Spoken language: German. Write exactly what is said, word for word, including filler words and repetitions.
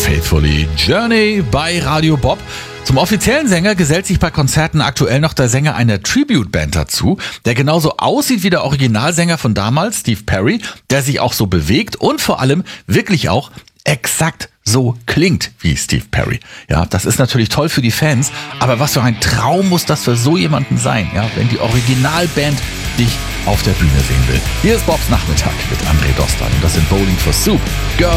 Faithfully Journey bei Radio Bob. Zum offiziellen Sänger gesellt sich bei Konzerten aktuell noch der Sänger einer Tribute-Band dazu, der genauso aussieht wie der Originalsänger von damals, Steve Perry, der sich auch so bewegt und vor allem wirklich auch exakt so klingt wie Steve Perry. Ja, das ist natürlich toll für die Fans, aber was für ein Traum muss das für so jemanden sein, ja, wenn die Originalband dich auf der Bühne sehen will. Hier ist Bobs Nachmittag mit André Dostal und das sind Bowling for Soup. Girl